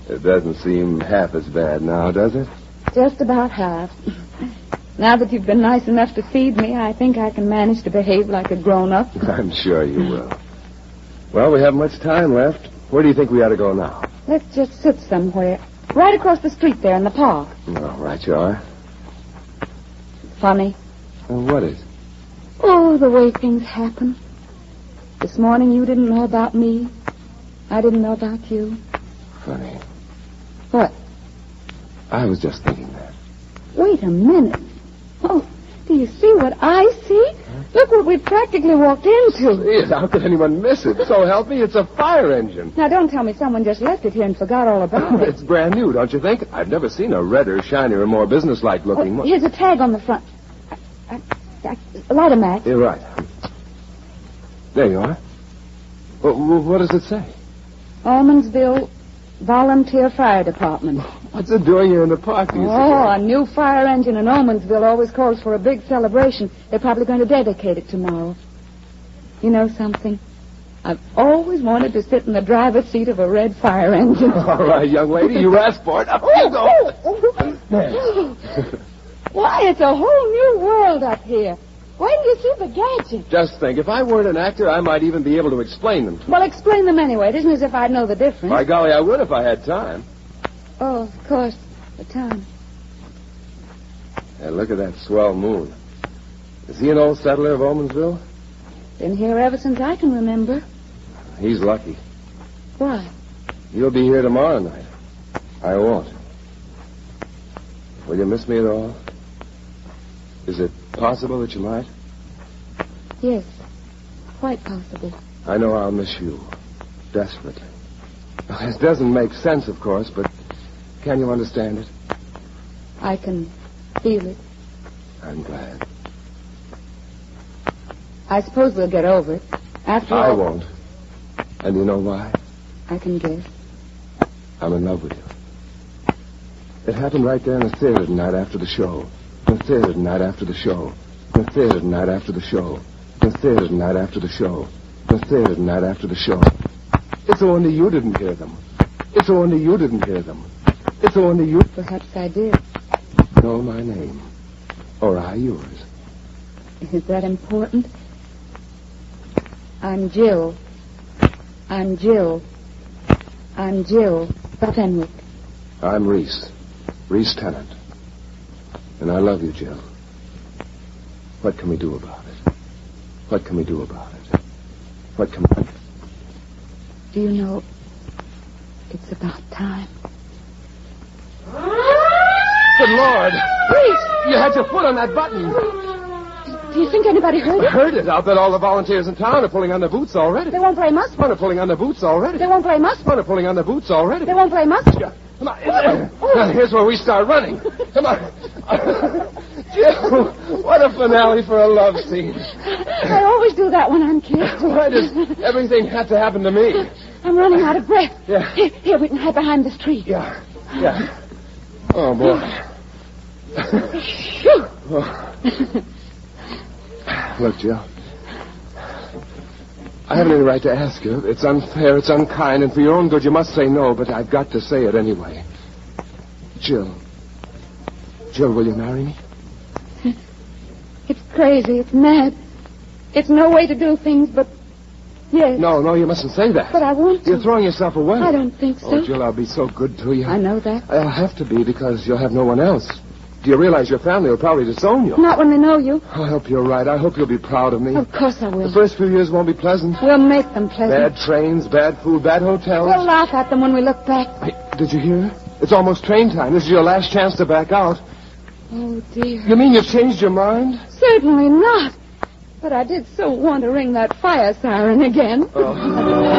It doesn't seem half as bad now, does it? Just about half. Now that you've been nice enough to feed me, I think I can manage to behave like a grown-up. I'm sure you will. Well, we haven't much time left. Where do you think we ought to go now? Let's just sit somewhere. Right across the street there in the park. Oh, right you are. Funny. Well, what is? Oh, the way things happen. This morning you didn't know about me. I didn't know about you. Funny. What? I was just thinking that. Wait a minute. Oh, do you see what I see? Look what we practically walked into. Yes, how could anyone miss it? So help me, it's a fire engine. Now, don't tell me someone just left it here and forgot all about it. It's brand new, don't you think? I've never seen a redder, shinier, more businesslike looking one. Here's a tag on the front. Light a match. You're right. There you are. What does it say? Almondsville Volunteer Fire Department. What's it doing here in the park, do you a new fire engine in Almondsville always calls for a big celebration. They're probably going to dedicate it tomorrow. You know something? I've always wanted to sit in the driver's seat of a red fire engine. All right, young lady, you asked for it. Up you go. Why, it's a whole new world up here. When do you see the gadgets? Just think, if I weren't an actor, I might even be able to explain them to you. Well, explain them anyway. It isn't as if I'd know the difference. By golly, I would if I had time. Oh, of course, the time. Hey, look at that swell moon. Is he an old settler of Almondsville? Been here ever since I can remember. He's lucky. Why? You'll be here tomorrow night. I won't. Will you miss me at all? Is it possible that you might? Yes, quite possible. I know I'll miss you. Desperately. It doesn't make sense, of course, but can you understand it? I can feel it. I'm glad. I suppose we'll get over it. After all... I won't. And you know why? I can guess. I'm in love with you. It happened right there in the theater tonight after the show. The theater tonight after the show. The theater tonight after the show. The theater tonight after the show. The theater tonight after the show. It's only you didn't hear them. It's only you didn't hear them. It's only you... Perhaps I did. Know my name. Or I yours. Is that important? I'm Jill. I'm Jill. I'm Jill Fenwick. I'm Reese. Reese Tennant. And I love you, Jill. What can we do about it? What can we do about it? What can we... Do you know, it's about time. Good Lord! Reese! You had your foot on that button. Do you think anybody heard it? Heard it. I'll bet all the volunteers in town are pulling on their boots already. They won't play musk. Are pulling on their boots already. They won't play musk. Are pulling on their boots already. They won't play musk. Yeah. Come on. Now, here's where we start running. Come on. Jill, what a finale for a love scene. I always do that when I'm kissed. Why does everything have to happen to me? I'm running out of breath. Yeah. Here, we can hide behind this tree. Yeah. Oh, boy. Look, Jill. I haven't any right to ask you. It's unfair, it's unkind, and for your own good you must say no, but I've got to say it anyway. Jill. Jill, will you marry me? It's crazy, it's mad. It's no way to do things, but yes. No, you mustn't say that. But I want to. You're throwing yourself away. I don't think so. Oh, Jill, I'll be so good to you. I know that. I'll have to be because you'll have no one else. Do you realize your family will probably disown you? Not when they know you. Oh, I hope you're right. I hope you'll be proud of me. Of course I will. The first few years won't be pleasant. We'll make them pleasant. Bad trains, bad food, bad hotels. We'll laugh at them when we look back. Hey, did you hear? It's almost train time. This is your last chance to back out. Oh, dear. You mean you've changed your mind? Certainly not. But I did so want to ring that fire siren again. Oh.